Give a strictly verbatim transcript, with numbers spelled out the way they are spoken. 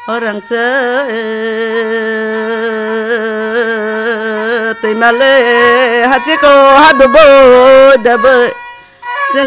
orang se te male hati ko hadu bo da bo